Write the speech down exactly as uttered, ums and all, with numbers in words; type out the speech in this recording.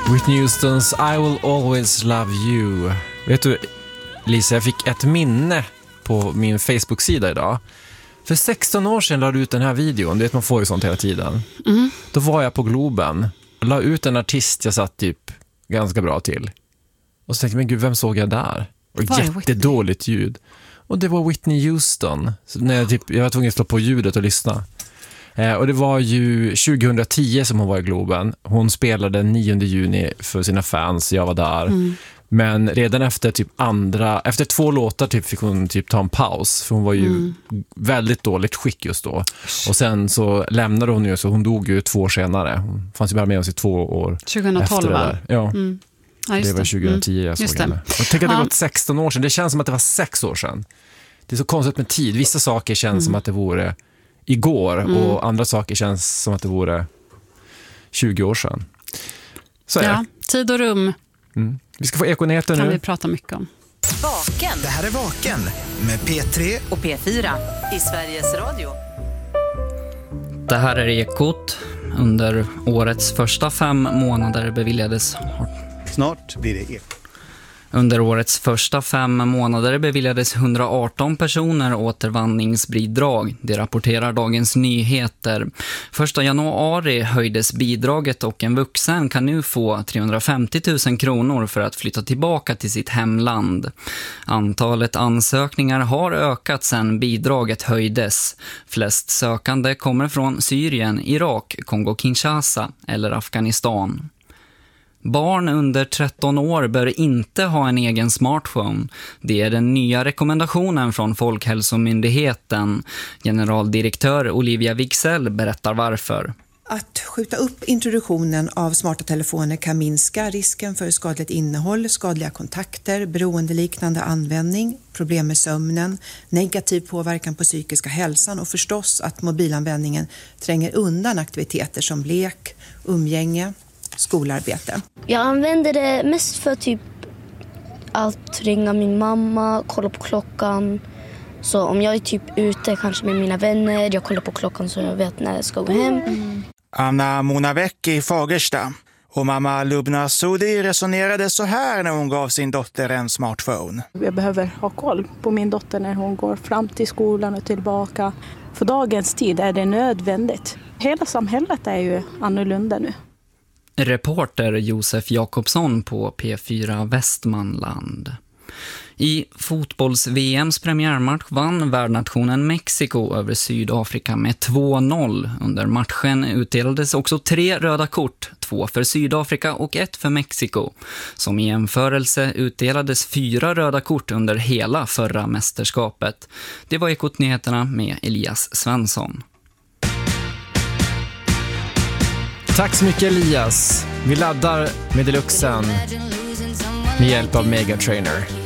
Whitney Houstons I will always love you. Vet du, Lisa, jag fick ett minne på min Facebook-sida idag. För sexton år sedan la du ut den här videon. Du vet, man får ju sånt hela tiden. Mm. Då var jag på Globen. La ut en artist jag satt typ ganska bra till. Och så tänkte jag, men gud, vem såg jag där? Och jättedåligt ljud. Och det var Whitney Houston. Så när jag, typ, jag var tvungen att slå på ljudet och lyssna. Eh, och det var ju tjugohundratio som hon var i Globen. Hon spelade nionde juni för sina fans. Jag var där. Mm. Men redan efter typ andra, efter två låtar typ fick hon typ ta en paus. För hon var ju mm. väldigt dåligt skick just då. Och sen så lämnade hon ju, så hon dog ju två år senare. Hon fanns ju bara med oss i två år tjugohundratolv, efter det där. Ja. Mm. Ja, det var tjugohundratio mm. jag såg henne. Och tänk att det ja. var sexton år sedan. Det känns som att det var sex år sedan. Det är så konstigt med tid. Vissa saker känns mm. som att det vore igår mm. och andra saker känns som att det vore tjugo år sedan. Så är ja, det. Tid och rum. Mm. Vi ska få Ekonyheter nu. Kan vi prata mycket om. Vaken. Det här är Vaken med P tre och P fyra i Sveriges Radio. Det här är Ekot. Under årets första fem månader beviljades... Snart blir det Ekot. Under årets första fem månader beviljades hundraarton personer återvandringsbidrag. Det rapporterar Dagens Nyheter. Första januari höjdes bidraget och en vuxen kan nu få trehundrafemtio tusen kronor för att flytta tillbaka till sitt hemland. Antalet ansökningar har ökat sedan bidraget höjdes. Flest sökande kommer från Syrien, Irak, Kongo-Kinshasa eller Afghanistan. Barn under tretton år bör inte ha en egen smartphone. Det är den nya rekommendationen från Folkhälsomyndigheten. Generaldirektör Olivia Wicksell berättar varför. Att skjuta upp introduktionen av smarta telefoner kan minska risken för skadligt innehåll, skadliga kontakter, beroendeliknande användning, problem med sömnen, negativ påverkan på psykiska hälsan och förstås att mobilanvändningen tränger undan aktiviteter som lek, umgänge, skolarbete. Jag använder det mest för typ att ringa min mamma, kolla på klockan. Så om jag är typ ute kanske med mina vänner, jag kollar på klockan så jag vet när jag ska gå hem. Mm. Anna Monavecki i Fagersta och mamma Lubna Sudi resonerade så här när hon gav sin dotter en smartphone. Jag behöver ha koll på min dotter när hon går fram till skolan och tillbaka. För dagens tid är det nödvändigt. Hela samhället är ju annorlunda nu. Reporter Josef Jakobsson på P fyra Västmanland. I fotbolls-V M:s premiärmatch vann värdnationen Mexiko över Sydafrika med två noll. Under matchen utdelades också tre röda kort, två för Sydafrika och ett för Mexiko. Som i jämförelse utdelades fyra röda kort under hela förra mästerskapet. Det var Ekot-nyheterna med Elias Svensson. Tack så mycket, Elias. Vi laddar med deluxen med hjälp av Mega Trainer.